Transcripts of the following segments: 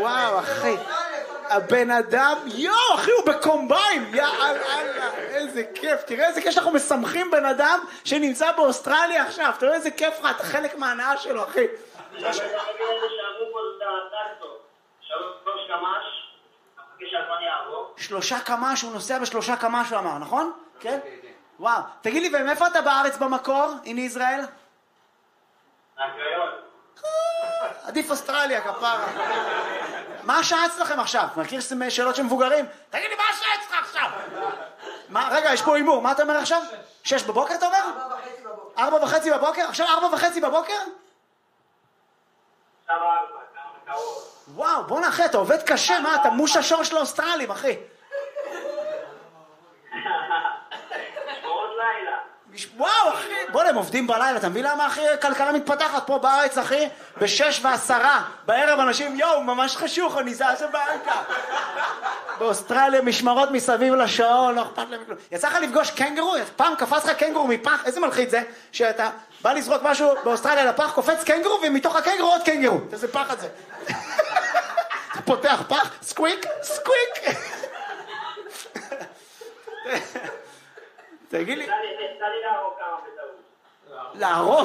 וואו, אחי. הבן אדם, יואו, אחי, הוא בקומביין. יאללה, איזה כיף. תראה איזה כיף שאנחנו משמחים בן אדם שנמצא באוסטרליה עכשיו. תראה איזה כיף לך, אתה חלק מההנאה שלו, אחי. שלושה קמ"ש, הוא נוסע בשלושה קמ"ש, הוא אמר, נכון? כן? וואו. תגיד לי, ומאיפה אתה בארץ במקור, הנה ישראל? עדיף אוסטרליה, כפרה. מה השעה אצלכם עכשיו? מכיר שאלות של מבוגרים? תגיד לי, מה השעה אצלך עכשיו? רגע, יש פה אימור, מה אתה אומר עכשיו? 6 בבוקר אתה אומר? 4:30 בבוקר? עכשיו 4:30 בבוקר? וואו, בוא נאחי, אתה עובד קשה, מה? אתה מוש השור של האוסטרלים, אחי. וואו, אחי, בוא, הם עובדים בלילה, אתה מבין למה, אחי, כלכלה מתפתחת פה בארץ, אחי, ב6:10 בערב אנשים, יואו, ממש חשוך, אני זז הביתה. באוסטרליה משמרות מסביב לשעון, לא אכפת להם כלום. יצא לך לפגוש קנגרו? פעם קפץ לך קנגרו מפח, איזה מלחיץ זה, שאתה בא לזרוק משהו באוסטרליה לפח, קופץ קנגרו, ומתוך הקנגרו עוד קנגרו. איזה פח את זה. אתה פותח פח, סקוויק, סקוויק. תגיד לי... תן לי להרוג כמה בטעות. להרוג?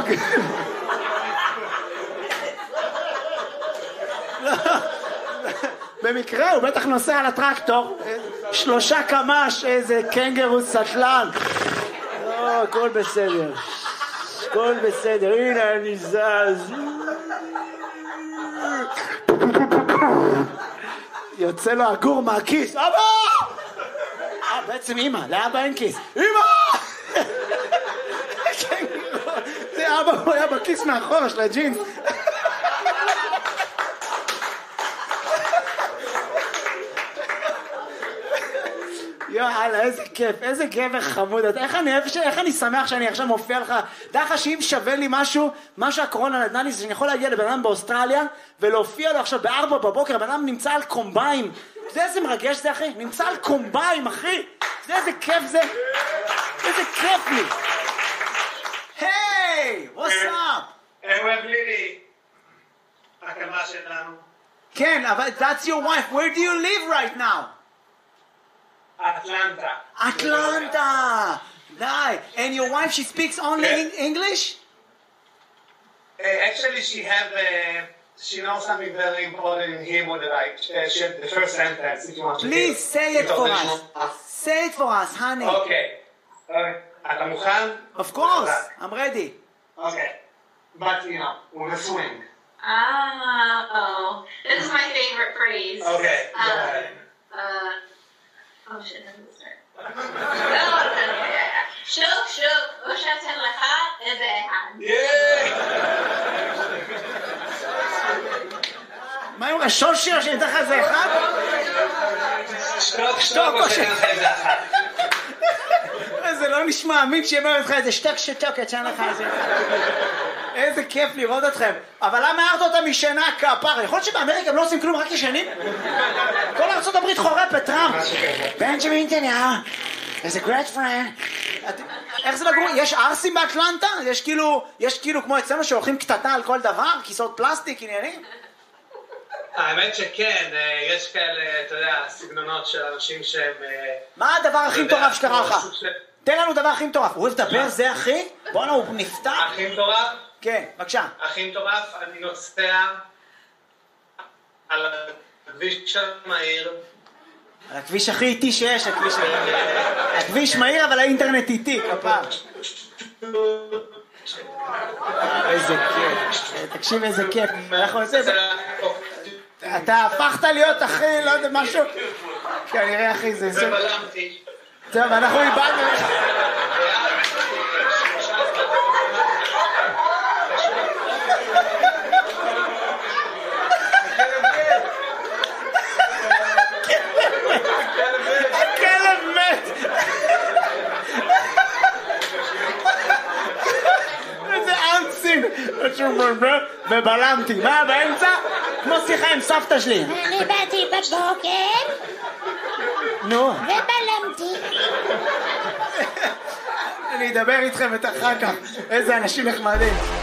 במקרה הוא בטח נוסע על הטרקטור, 3 קמ"ש, איזה קנגרו סטלן. הכל בסדר, הכל בסדר, הנה אני זז. יוצא לו הגור מהכיס, אבא! בעצם אמא, לאבא אין כיס. אמא! זה אבא, הוא היה בכיס מאחורה של הג'ינס. יאללה, איזה כיף, איזה גבר חמוד. איך אני שמח שאני עכשיו מופיע לך. דרך שאם שווה לי משהו הקורונה נתנה לי, זה שאני יכול להגיע לבן אדם באוסטרליה ולהופיע לו עכשיו ב4 בבוקר, בן אדם נמצא על קומביין. אתה יודע איזה מרגש זה, אחי? נמצא על קומביין, אחי. אתה יודע איזה כיף זה? איזה כיף לי. היי, what's up? בלילי. הקמה שלנו. כן, אבל that's your wife. Where do you live right now? Atlanta. Atlanta. Nice. And your wife, she speaks only English? Actually, she knows something very important in Hebrew that the first sentence, if you want to Please say it for us. Say it for us, honey. Okay. אתה מוכן? Of course. I'm ready. Okay. But, with a swing. Oh, this is my favorite phrase. Okay. Go ahead. Oh shit, that doesn't start. שוק, או שאתן לך איזה אחד. מה עם השושי או שאתן לך איזה אחד? שטוק או שאתן לך איזה אחד. זה לא נשמע אמין שיאמר לך איזה שטוק, אתן לך איזה אחד. איזה כיף לראות אתכם. אבל למה הערת אותה משנה כפר? יכול להיות שבאמריקה הם לא עושים כלום, רק ישנים? כל ארצות הברית חורפת, טראמפ. בנג'מין נתניהו, איזה great friend. איך זה לגור? יש ארסים באטלנטה? יש כאילו כמו אצלנו שהולכים קטטה על כל דבר? כיסאות פלסטיק, עניינים? האמת שכן, יש כאלה, אתה יודע, סגנונות של אנשים שהם... מה הדבר הכי מטורף שקרה לך? תן לנו דבר הכי מטורף. הוא אוהב לדבר, זה אחי? בוא'נה, הוא נפתח. הכי מטורף? כן, בבקשה. הכי מטורף, אני נוסע על הכביש המהיר. על הכביש הכי איטי שיש, הכביש מהיר, אבל האינטרנט איטי, כפר. איזה כיף. תקשיב איזה כיף. אנחנו עושים... אתה הפכת להיות אחי, לא יודע, משהו... כנראה אחי, זה... ובלמתי. טוב, אנחנו איבדנו... הכלב מת! איזה ארצים! ובלמתי. מה באמצע? כמו שיחה עם סבתא שלי. אני באתי בבוקר נו. ובלמתי. אני אדבר איתכם את אחר כך. איזה אנשים נחמדים.